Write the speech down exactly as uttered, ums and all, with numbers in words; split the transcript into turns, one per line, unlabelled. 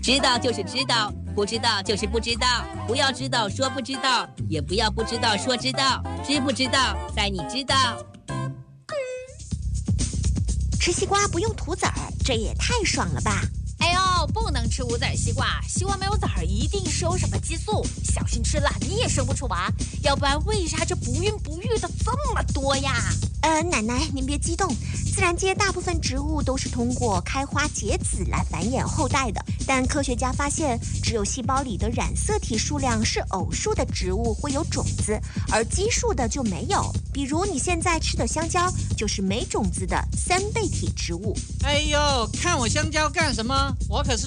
知道就是知道，不知道就是不知道。不要知道说不知道，也不要不知道说知道。知不知道，在你知道。
吃西瓜不用涂籽儿，这也太爽了吧！
哎呦，不能吃无籽西瓜，西瓜没有籽儿，一定是有什么激素，小心吃了你也生不出娃。要不然为啥这不孕不育的这么多呀？
呃，奶奶您别激动，自然界大部分植物都是通过开花结籽来繁衍后代的，但科学家发现，只有细胞里的染色体数量是偶数的植物会有种子，而奇数的就没有。比如你现在吃的香蕉就是没种子的三倍体植物。
哎呦，看我香蕉干什么？我可是